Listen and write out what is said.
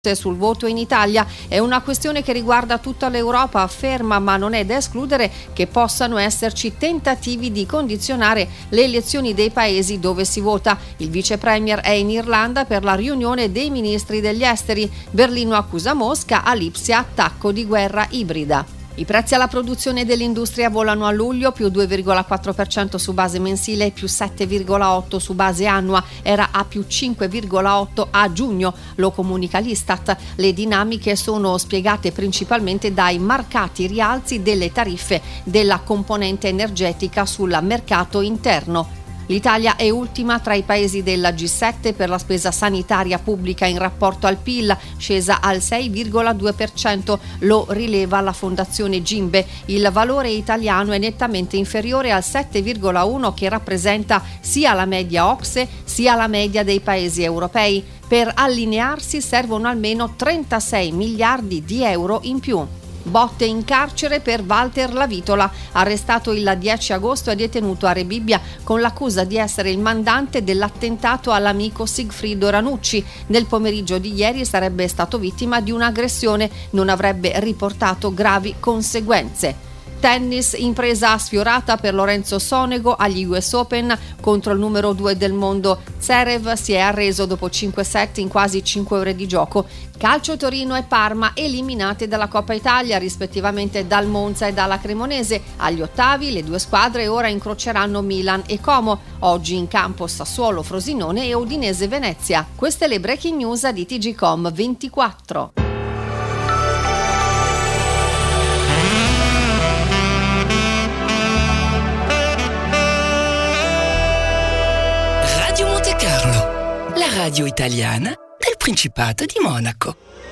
sul voto in Italia. È una questione che riguarda tutta l'Europa, afferma, ma non è da escludere che possano esserci tentativi di condizionare le elezioni dei paesi dove si vota. Il vice premier è in Irlanda per la riunione dei ministri degli esteri. Berlino accusa Mosca, a Lipsia attacco di guerra ibrida. I prezzi alla produzione dell'industria volano a luglio, più 2,4% su base mensile e più 7,8% su base annua. Era a più 5,8% a giugno, lo comunica l'Istat. Le dinamiche sono spiegate principalmente dai marcati rialzi delle tariffe della componente energetica sul mercato interno. L'Italia è ultima tra i paesi della G7 per la spesa sanitaria pubblica in rapporto al PIL, scesa al 6,2%, lo rileva la Fondazione Gimbe. Il valore italiano è nettamente inferiore al 7,1% che rappresenta sia la media OCSE sia la media dei paesi europei. Per allinearsi servono almeno 36 miliardi di euro in più. Botte in carcere per Walter Lavitola, arrestato il 10 agosto e detenuto a Rebibbia con l'accusa di essere il mandante dell'attentato all'amico Sigfrido Ranucci. Nel pomeriggio di ieri sarebbe stato vittima di un'aggressione, non avrebbe riportato gravi conseguenze. Tennis, impresa sfiorata per Lorenzo Sonego agli US Open contro il numero 2 del mondo. Zverev si è arreso dopo 5 set in quasi 5 ore di gioco. Calcio, Torino e Parma eliminate dalla Coppa Italia rispettivamente dal Monza e dalla Cremonese. Agli ottavi le due squadre ora incroceranno Milan e Como. Oggi in campo Sassuolo, Frosinone e Udinese Venezia. Queste le breaking news di TGcom 24. Radio italiana del Principato di Monaco.